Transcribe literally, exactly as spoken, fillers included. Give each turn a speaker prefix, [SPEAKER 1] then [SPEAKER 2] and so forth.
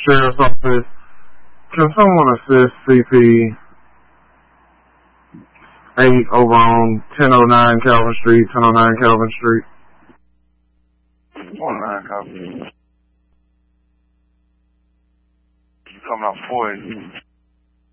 [SPEAKER 1] Sheriff's Office. Can someone assist C P eight over on ten oh nine Calvin Street, ten oh nine Calvin Street?
[SPEAKER 2] ten oh nine Calvin Street. You coming out four eighty.